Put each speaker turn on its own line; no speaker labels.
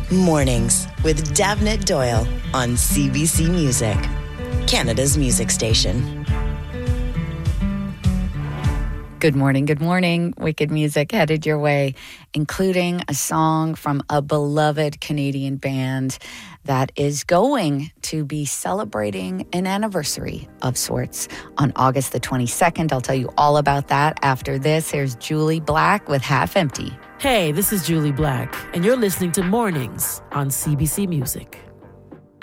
Mornings with Davnit Doyle on CBC Music, Canada's music station.
Good morning. Wicked music headed your way, including a song from a beloved Canadian band that is going to be celebrating an anniversary of sorts on August the 22nd. I'll tell you all about that after this. Here's Julie Black with Half Empty.
Hey, this is Julie Black, and you're listening to Mornings on CBC Music.